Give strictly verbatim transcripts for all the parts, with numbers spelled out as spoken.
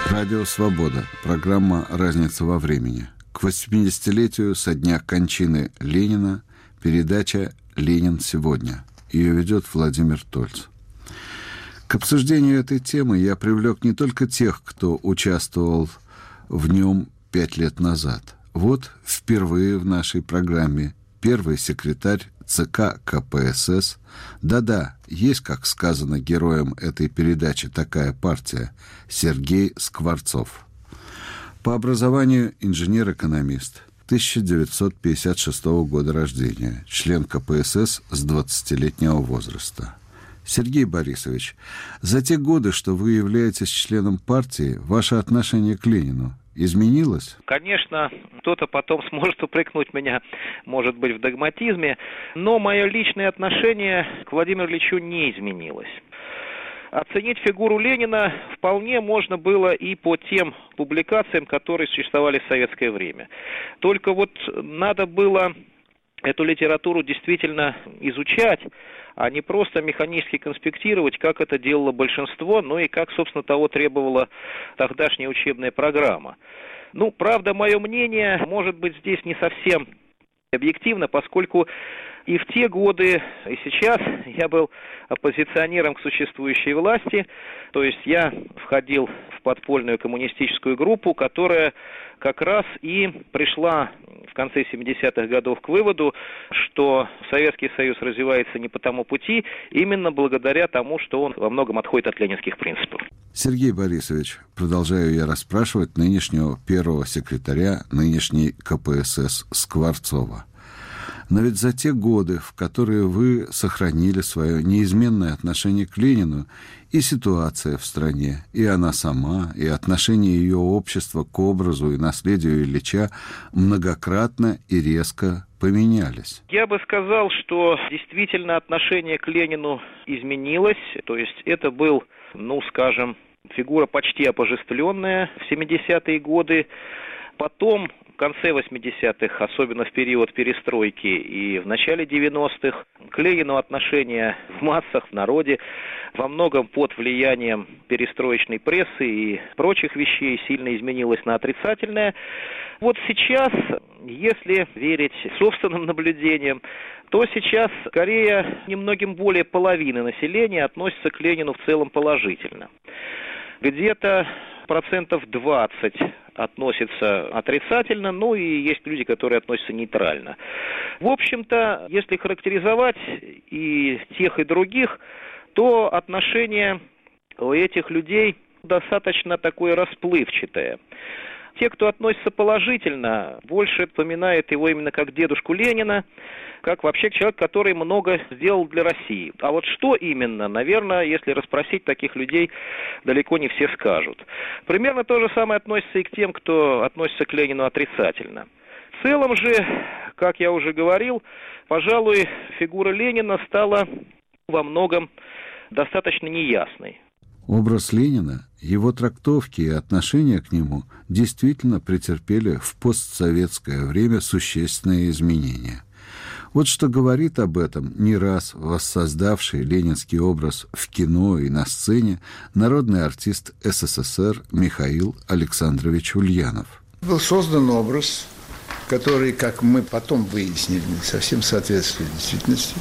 Радио «Свобода». Программа «Разница во времени». К восьмидесятилетию со дня кончины Ленина передача «Ленин сегодня». Ее ведет Владимир Тольц. К обсуждению этой темы я привлек не только тех, кто участвовал в нем пять лет назад. Вот впервые в нашей программе первый секретарь ЦК КПСС. Да-да, есть, как сказано героем этой передачи, такая партия, Сергей Скворцов. По образованию инженер-экономист, тысяча девятьсот пятьдесят шестого года рождения, член КПСС с двадцатилетнего возраста. Сергей Борисович, за те годы, что вы являетесь членом партии, ваше отношение к Ленину изменилось? Конечно, кто-то потом сможет упрекнуть меня, может быть, в догматизме, но мое личное отношение к Владимиру Ильичу не изменилось. Оценить фигуру Ленина вполне можно было и по тем публикациям, которые существовали в советское время. Только вот надо было эту литературу действительно изучать, а не просто механически конспектировать, как это делало большинство, ну и как, собственно, того требовала тогдашняя учебная программа. Ну, правда, мое мнение, может быть, здесь не совсем объективно, поскольку и в те годы, и сейчас я был оппозиционером к существующей власти, то есть я входил в подпольную коммунистическую группу, которая как раз и пришла в конце семидесятых годов к выводу, что Советский Союз развивается не по тому пути, именно благодаря тому, что он во многом отходит от ленинских принципов. Сергей Борисович, продолжаю я расспрашивать нынешнего первого секретаря нынешней КПСС Скворцова. Но ведь за те годы, в которые вы сохранили свое неизменное отношение к Ленину, и ситуация в стране, и она сама, и отношение ее общества к образу и наследию Ильича многократно и резко поменялись. Я бы сказал, что действительно отношение к Ленину изменилось, то есть это был, ну, скажем, фигура почти обожествленная в семидесятые годы. Потом, в конце восьмидесятых, особенно в период перестройки и в начале девяностых, к Ленину отношение в массах, в народе, во многом под влиянием перестроечной прессы и прочих вещей сильно изменилось на отрицательное. Вот сейчас, если верить собственным наблюдениям, то сейчас скорее немногим более половины населения относится к Ленину в целом положительно. Где-то процентов двадцать относятся отрицательно, ну и есть люди, которые относятся нейтрально. В общем-то, если характеризовать и тех, и других, то отношение у этих людей достаточно такое расплывчатое. Те, кто относится положительно, больше вспоминают его именно как дедушку Ленина, как вообще человек, который много сделал для России. А вот что именно, наверное, если расспросить таких людей, далеко не все скажут. Примерно то же самое относится и к тем, кто относится к Ленину отрицательно. В целом же, как я уже говорил, пожалуй, фигура Ленина стала во многом достаточно неясной. Образ Ленина, его трактовки и отношения к нему действительно претерпели в постсоветское время существенные изменения. Вот что говорит об этом не раз воссоздавший ленинский образ в кино и на сцене народный артист СССР Михаил Александрович Ульянов. Был создан образ, который, как мы потом выяснили, не совсем соответствует действительности.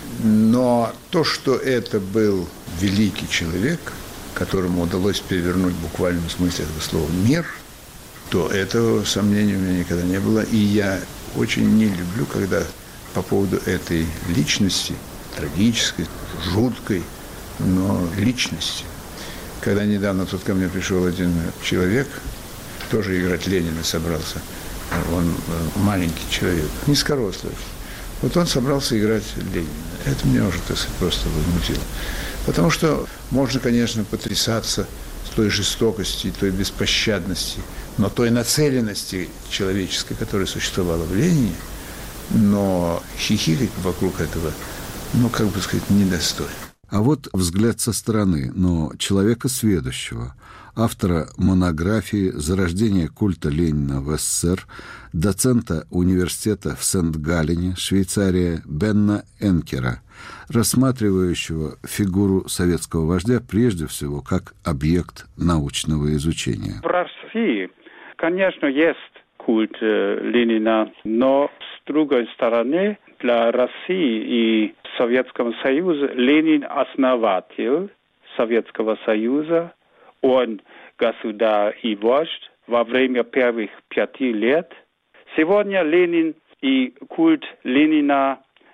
Но то, что это был великий человек, которому удалось перевернуть в буквальном смысле этого слова мир, то этого сомнений у меня никогда не было. И я очень не люблю, когда по поводу этой личности, трагической, жуткой, но личности. Когда недавно тут ко мне пришел один человек, тоже играть Ленина собрался, он маленький человек, низкорослый. Вот он собрался играть Ленина. Это меня уже, так сказать, просто возмутило. Потому что можно, конечно, потрясаться той жестокости, той беспощадности, но той нацеленности человеческой, которая существовала в Ленине, но хихикать вокруг этого, ну, как бы сказать, недостойно. А вот взгляд со стороны, но человека сведущего, автора монографии «Зарождение культа Ленина в СССР», доцента университета в Сент-Галлене, Швейцария, Бенна Энкера, рассматривающего фигуру советского вождя прежде всего как объект научного изучения. В России, конечно, есть культ Ленина, но с другой стороны, для России и Советского Союза Ленин основатель Советского Союза, он государь и вождь во время первых пяти лет. Сегодня Ленин и культ Ленина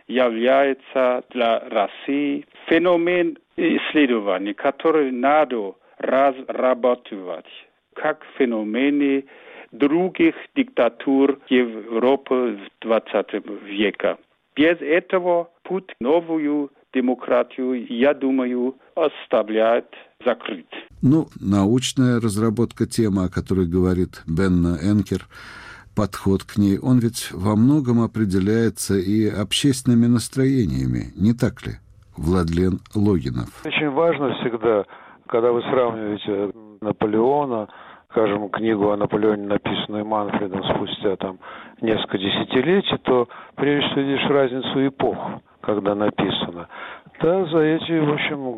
является для России феномен исследований, который надо разрабатывать, как феномены других диктатур Европы двадцатого века. Без этого путь в новую демократию, я думаю, оставляет закрыт. Ну, научная разработка темы, о которой говорит Бенна Энкер, подход к ней, он ведь во многом определяется и общественными настроениями, не так ли, Владлен Логинов? Очень важно всегда, когда вы сравниваете Наполеона, скажем, книгу о Наполеоне, написанную Манфредом спустя там несколько десятилетий, то прежде всего видишь разницу эпох, когда написано. Да, за эти, в общем,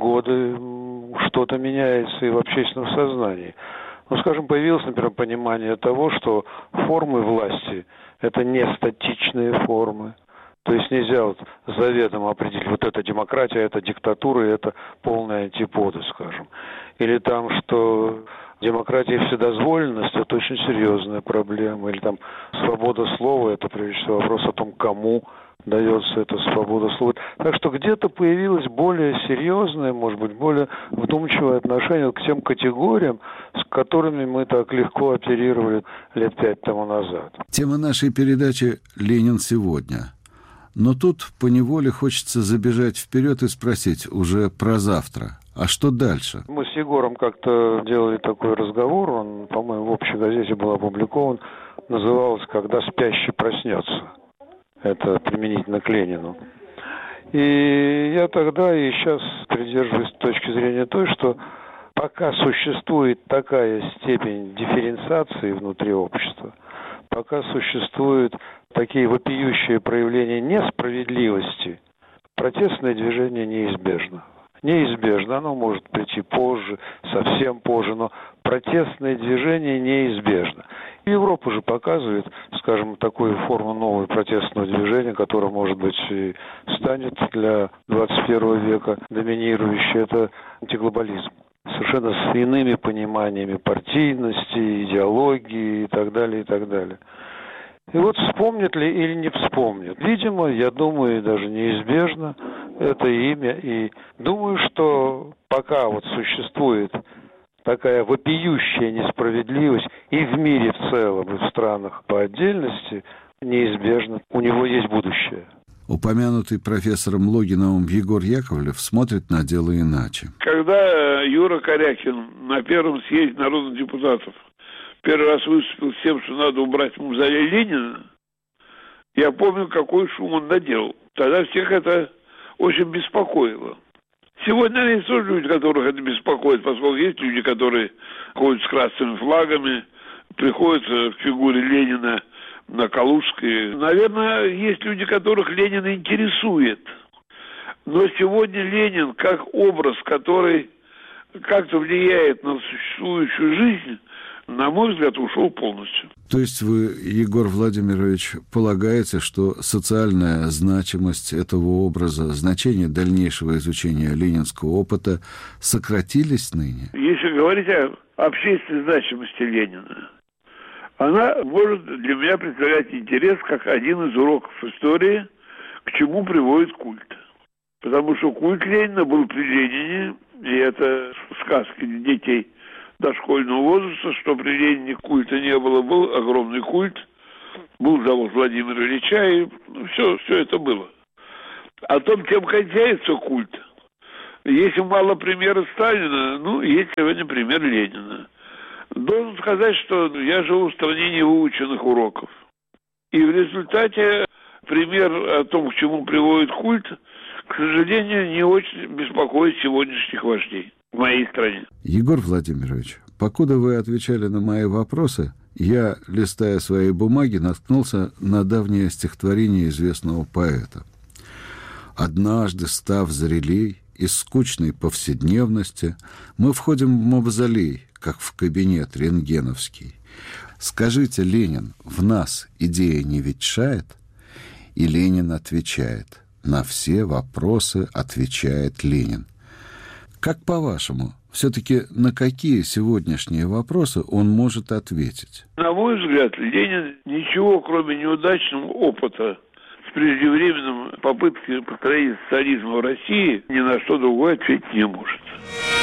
годы что-то меняется и в общественном сознании. Ну, скажем, появилось, например, понимание того, что формы власти – это не статичные формы. То есть нельзя вот заведомо определить, вот это демократия, это диктатура, это полная антипода, скажем. Или там, что демократия и вседозволенность – это очень серьезная проблема. Или там свобода слова – это, прежде всего, вопрос о том, кому дается эта свобода слова. Так что где-то появилось более серьезное, может быть, более вдумчивое отношение к тем категориям, с которыми мы так легко оперировали лет пять тому назад. Тема нашей передачи «Ленин сегодня». Но тут поневоле хочется забежать вперед и спросить уже про завтра. А что дальше? Мы с Егором как-то делали такой разговор, он, по-моему, в общей газете был опубликован, назывался «Когда спящий проснется». Это применительно к Ленину. И я тогда и сейчас придерживаюсь точки зрения той, что пока существует такая степень дифференциации внутри общества, пока существуют такие вопиющие проявления несправедливости, протестное движение неизбежно. Неизбежно, оно может прийти позже, совсем позже, но протестное движение неизбежно. Европа же показывает, скажем, такую форму нового протестного движения, которое, может быть, и станет для двадцать первого века доминирующей, это антиглобализм. Совершенно с иными пониманиями партийности, идеологии и так далее, и так далее. И вот вспомнят ли или не вспомнят. Видимо, я думаю, даже неизбежно это имя. И думаю, что пока вот существует такая вопиющая несправедливость и в мире в целом, и в странах по отдельности, неизбежно у него есть будущее. Упомянутый профессором Логиновым Егор Яковлев смотрит на дело иначе. Когда Юра Корякин на первом съезде народных депутатов первый раз выступил с тем, что надо убрать мавзолей Ленина, я помню, какой шум он наделал. Тогда всех это очень беспокоило. Сегодня есть тоже люди, которых это беспокоит, поскольку есть люди, которые ходят с красными флагами, приходят к фигуре Ленина на Калужской. Наверное, есть люди, которых Ленин интересует. Но сегодня Ленин, как образ, который как-то влияет на существующую жизнь, на мой взгляд, ушел полностью. То есть вы, Егор Владимирович, полагаете, что социальная значимость этого образа, значение дальнейшего изучения ленинского опыта сократились ныне? Если говорить о общественной значимости Ленина, она может для меня представлять интерес как один из уроков истории, к чему приводит культ. Потому что культ Ленина был при Ленине, и это сказки детей дошкольного возраста, что при Ленине культа не было, был огромный культ, был завод Владимира Ильича, и ну, все, все это было. О том, чем кончается культ, если мало примера Сталина, ну, есть сегодня пример Ленина. Должен сказать, что я живу в стране невыученных уроков. И в результате пример о том, к чему приводит культ, к сожалению, не очень беспокоит сегодняшних вождей в моей стране. Егор Владимирович, покуда вы отвечали на мои вопросы, я, листая свои бумаги, наткнулся на давнее стихотворение известного поэта. «Однажды, став зрелей, из скучной повседневности, мы входим в мавзолей, как в кабинет рентгеновский. Скажите, Ленин, в нас идея не ветшает?» И Ленин отвечает: «На все вопросы отвечает Ленин». Как по-вашему, все-таки на какие сегодняшние вопросы он может ответить? На мой взгляд, Ленин ничего, кроме неудачного опыта с преждевременным попыткой построения социализма в России, ни на что другое ответить не может.